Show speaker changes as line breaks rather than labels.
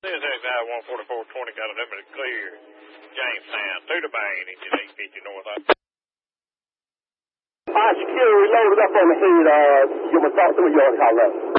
This guy 14420 got a number to clear Jamestown through the main, engine 850 north.
Security loaded up on the head. You want to talk to me? You want to call up?